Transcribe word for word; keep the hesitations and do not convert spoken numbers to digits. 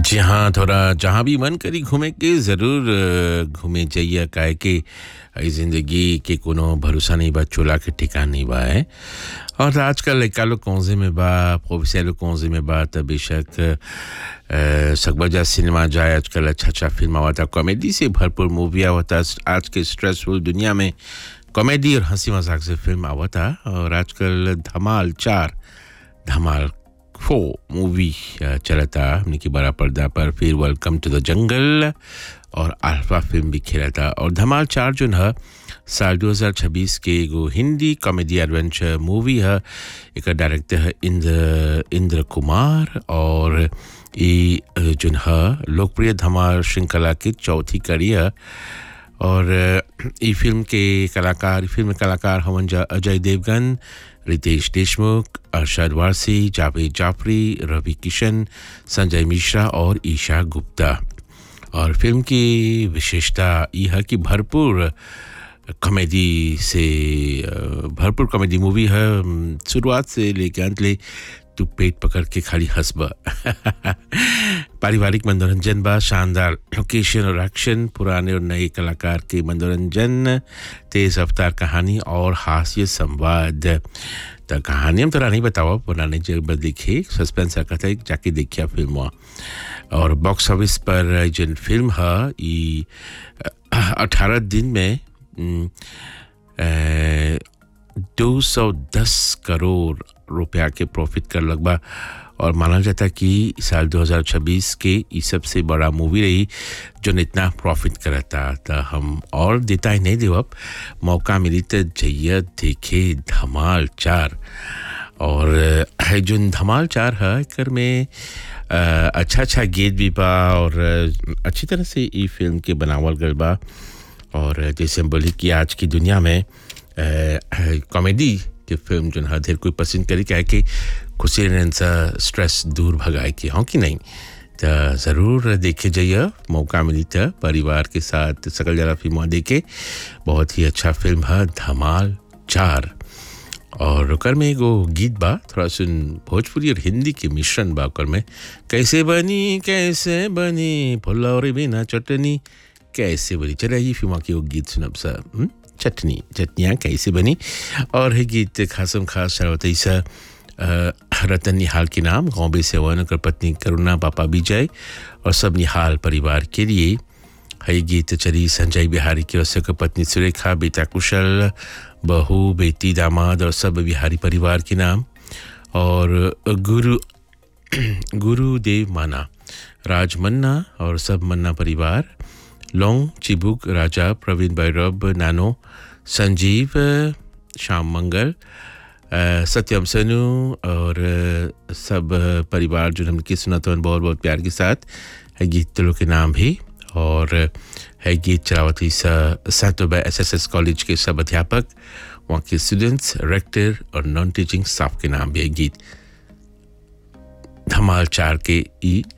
जी हाँ, थोड़ा जहाँ भी मन करी घूमे के ज़रूर अ, घूमे जाइए काहे कि ई ज़िंदगी के कोनो भरोसा नहीं बा, चोला के ठिकान नहीं बा है। और आजकल लइका लोग कौंज़े में बा, प्रोफेसर लोग कौंज़े में बा त बेशक अ, सकबजा सिनेमा जाए आजकल अच्छा-अच्छा फ़िल्म आवता, कॉमेडी से भरपूर मूवी आवता। आज के स्ट्रेसफुल दुनिया में कॉमेडी और हँसी-मज़ाक से फ़िल्म आवता और आजकल धमाल चार, धमाल फोर मूवी अ, चलता हमने की बड़ा पर्दा पर। फिर वेलकम टू द जंगल और अल्फा फिल्म भी खेलता और धमाल चार जो है साल दो हज़ार छब्बीस के एगो हिंदी कॉमेडी एडवेंचर मूवी है। एक डायरेक्टर है इंद्र इंद्र कुमार और ये अ, जो है लोकप्रिय धमाल श्रृंखला की चौथी कड़ी है। और अ, ई फिल्म के कलाकार फिल्म में कलाकार हवन जा अजय देवगन, रितेश देशमुख, अरशद वारसी, जावेद जाफरी, रवि किशन, संजय मिश्रा और ईशा गुप्ता। और फिल्म की विशेषता यह है कि भरपूर कॉमेडी से अ, भरपूर कॉमेडी मूवी है। अम, शुरुआत से लेकर अंत ले तू पेट पकड़ के खाली हंसबा। पारिवारिक मनोरंजन बा, शानदार लोकेशन और एक्शन, पुराने और नए कलाकार के मनोरंजन, तेज रफ्तार कहानी और हास्य संवाद। तो कहानी हम तोरा नहीं बताओ, पुराने जब देखे सस्पेंस रखा था, जाके देखिए फिल्म। और बॉक्स ऑफिस पर जिन फिल्म है ये अठारह दिन में दो सौ दस करोड़ रुपया के प्रॉफिट कर लगभग। और माना जाता कि साल दो हज़ार छब्बीस के ये सबसे बड़ा मूवी रही जो इतना प्रॉफिट करता। तो हम और देता ही नहीं देव, मौका मिली तो जइया देखे धमाल चार। और है जो धमाल चार है कर में अच्छा अच्छा गीत भी बा और अच्छी तरह से ये फिल्म के बनावल गल बा। और जैसे हम बोली कि आज की दुनिया में कॉमेडी के फिल्म जो है ढेर कोई पसंद करी क्या है कि खुशी रहने से स्ट्रेस दूर भगाए के हों कि नहीं। तो ज़रूर देखे जाइए, मौका मिली तो परिवार के साथ सकल जरा फिल्म देखे। बहुत ही अच्छा फिल्म है धमाल चार। और ओकर में एगो गीत बा, थोड़ा सुन भोजपुरी और हिंदी के मिश्रण बा ओकर में। कैसे बनी कैसे बनी फुलौरी बिना चटनी, कैसे बनी। चलिए ये फिल्म के वो गीत सुनब सा, चटनी चटनियाँ कैसे बनी। और है गीत खासम खास शरावती सा रतन निहाल के नाम, गौबे सेवन कर पत्नी करुणा, पापा विजय और सब निहाल परिवार के लिए है गीत। चली संजय बिहारी की ओर से पत्नी सुरेखा, बेटा कुशल, बहू, बेटी, दामाद और सब बिहारी परिवार के नाम। और गुरु गुरुदेव माना, राज मन्ना और सब मन्ना परिवार, लोंग, चिबुक, राजा, प्रवीण भैरव, नानो, संजीव, श्याम मंगल, सत्यम सनु और सब परिवार जो हमने सुना तो बहुत बहुत प्यार के साथ है गीत लोग के नाम भी। और है गीत चलावती सैंतोबा एस एस एस कॉलेज के सब अध्यापक, वहाँ के स्टूडेंट्स, रेक्टर और नॉन टीचिंग स्टाफ के नाम भी है गीत। धमाल चार के ई